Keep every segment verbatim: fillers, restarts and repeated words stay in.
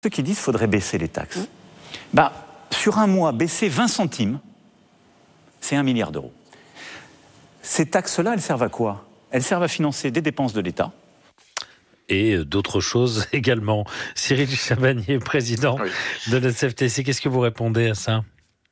Ceux qui disent qu'il faudrait baisser les taxes. Mmh. Bah, sur un mois, baisser vingt centimes, c'est un milliard d'euros. Ces taxes-là, elles servent à quoi? Elles servent à financer des dépenses de l'État. Et d'autres choses également. Cyril Chabagnier, président oui. de la C F T C, qu'est-ce que vous répondez à ça?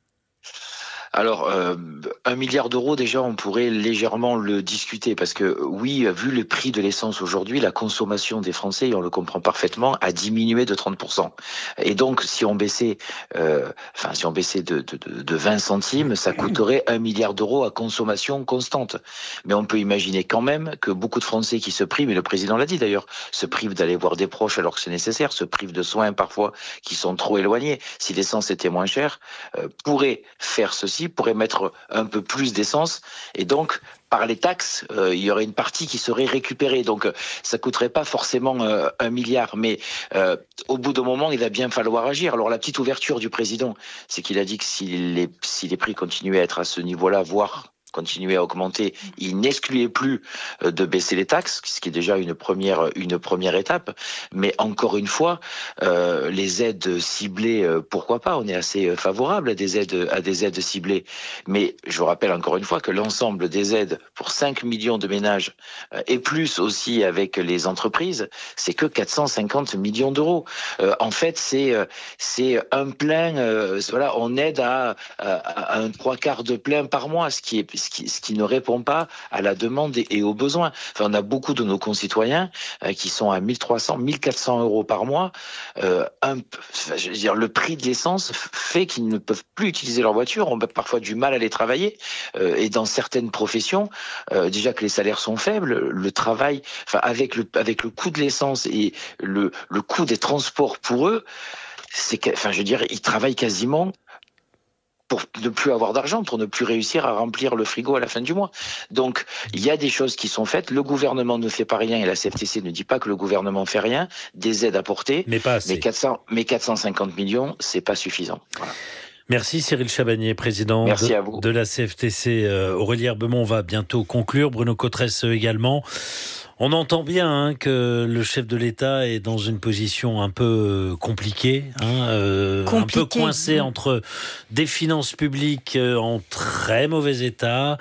Alors, euh, un milliard d'euros, déjà, on pourrait légèrement le discuter parce que, oui, vu le prix de l'essence aujourd'hui, la consommation des Français, et on le comprend parfaitement, a diminué de trente pour cent. Et donc, si on baissait, euh, enfin, si on baissait de, de, de vingt centimes, ça coûterait un milliard d'euros à consommation constante. Mais on peut imaginer quand même que beaucoup de Français qui se privent, et le président l'a dit d'ailleurs, se privent d'aller voir des proches alors que c'est nécessaire, se privent de soins parfois qui sont trop éloignés. Si l'essence était moins chère, euh, pourraient faire ceci, pourrait mettre un peu plus d'essence et donc par les taxes, euh, il y aurait une partie qui serait récupérée. Donc euh, ça coûterait pas forcément euh, un milliard, mais euh, au bout d'un moment, il va bien falloir agir. Alors la petite ouverture du président, c'est qu'il a dit que si les, si les prix continuaient à être à ce niveau-là, voire continuer à augmenter, il n'excluait plus de baisser les taxes, ce qui est déjà une première une première étape. Mais encore une fois, euh, les aides ciblées, euh, pourquoi pas? On est assez favorable à des aides à des aides ciblées. Mais je vous rappelle encore une fois que l'ensemble des aides pour cinq millions de ménages euh, et plus aussi avec les entreprises, c'est que quatre cent cinquante millions d'euros. Euh, en fait, c'est euh, c'est un plein. Euh, voilà, on aide à, à, à un trois quarts de plein par mois, ce qui est Ce qui, ce qui ne répond pas à la demande et, et aux besoins. Enfin, on a beaucoup de nos concitoyens euh, qui sont à mille trois cents, mille quatre cents euros par mois. Euh, un, enfin, je veux dire, le prix de l'essence fait qu'ils ne peuvent plus utiliser leur voiture, ont parfois du mal à aller travailler. Euh, et dans certaines professions, euh, déjà que les salaires sont faibles, le travail, enfin, avec le, avec le coût de l'essence et le, le coût des transports pour eux, c'est que, enfin, je veux dire, ils travaillent quasiment pour ne plus avoir d'argent, pour ne plus réussir à remplir le frigo à la fin du mois. Donc, il y a des choses qui sont faites. Le gouvernement ne fait pas rien et la C F T C ne dit pas que le gouvernement fait rien. Des aides apportées. Mais pas assez. Mais, quatre cents, mais quatre cent cinquante millions, c'est pas suffisant. Voilà. Merci Cyril Chabagnier, président de, de la C F T C. Euh, Aurélie Herbemont va bientôt conclure, Bruno Cotresse également. On entend bien hein, que le chef de l'État est dans une position un peu compliquée, hein, euh, Compliqué. un peu coincé entre des finances publiques en très mauvais état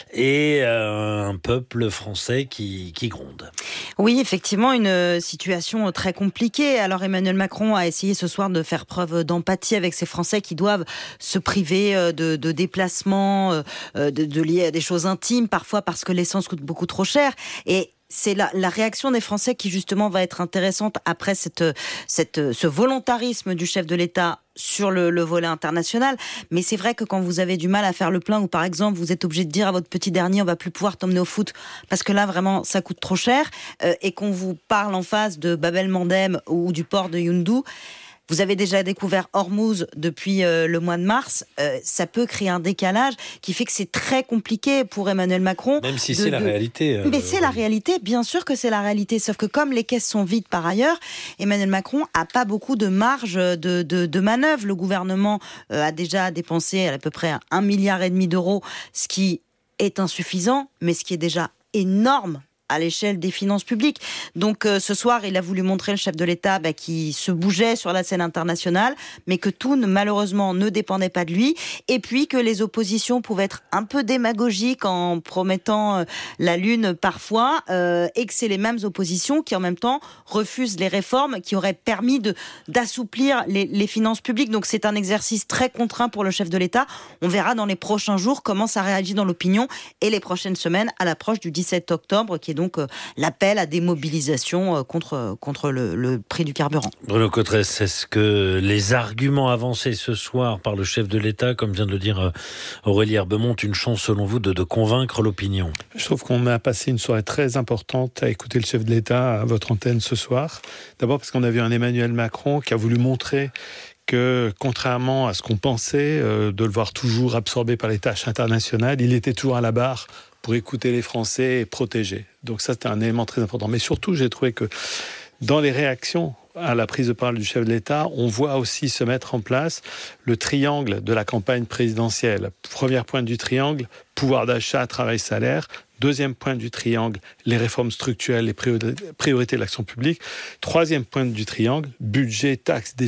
et euh, un peuple français qui, qui gronde. Oui, effectivement, une situation très compliquée. Alors Emmanuel Macron a essayé ce soir de faire preuve d'empathie avec ces Français qui doivent se priver de, de déplacements, de, de liés à des choses intimes, parfois parce que l'essence coûte beaucoup trop cher. Et c'est la, la réaction des Français qui justement va être intéressante après cette, cette, ce volontarisme du chef de l'État sur le, le volet international. Mais c'est vrai que quand vous avez du mal à faire le plein ou par exemple vous êtes obligé de dire à votre petit dernier on va plus pouvoir t'emmener au foot parce que là vraiment ça coûte trop cher euh, et qu'on vous parle en face de Bab el-Mandeb ou du port de Yundu. Vous avez déjà découvert Hormuz depuis euh, le mois de mars. Euh, ça peut créer un décalage qui fait que c'est très compliqué pour Emmanuel Macron. Même si de, c'est de... la réalité. Euh, Mais c'est euh... la réalité, bien sûr que c'est la réalité. Sauf que comme les caisses sont vides par ailleurs, Emmanuel Macron a pas beaucoup de marge de, de, de manœuvre. Le gouvernement euh, a déjà dépensé à peu près un milliard et demi d'euros, ce qui est insuffisant, mais ce qui est déjà énorme à l'échelle des finances publiques. Donc euh, ce soir, il a voulu montrer le chef de l'État bah, qui se bougeait sur la scène internationale, mais que tout ne, malheureusement ne dépendait pas de lui, et puis que les oppositions pouvaient être un peu démagogiques en promettant euh, la lune parfois, euh, et que c'est les mêmes oppositions qui en même temps refusent les réformes qui auraient permis de, d'assouplir les, les finances publiques. Donc c'est un exercice très contraint pour le chef de l'État. On verra dans les prochains jours comment ça réagit dans l'opinion et les prochaines semaines à l'approche du dix-sept octobre, qui est donc euh, l'appel à des mobilisations euh, contre, contre le, le prix du carburant. Bruno Cotresse, est-ce que les arguments avancés ce soir par le chef de l'État, comme vient de le dire euh, Aurélie Herbemont, ont une chance selon vous de, de convaincre l'opinion? Je trouve qu'on a passé une soirée très importante à écouter le chef de l'État à votre antenne ce soir. D'abord parce qu'on a vu un Emmanuel Macron qui a voulu montrer que, contrairement à ce qu'on pensait, euh, de le voir toujours absorbé par les tâches internationales, il était toujours à la barre pour écouter les Français et protéger. Donc ça, c'était un élément très important. Mais surtout, j'ai trouvé que Dans les réactions à la prise de parole du chef de l'État, on voit aussi se mettre en place le triangle de la campagne présidentielle. Première pointe du triangle, pouvoir d'achat, travail, salaire. Deuxième point du triangle, les réformes structurelles, les priorités de l'action publique. Troisième point du triangle, budget, taxes, déficit.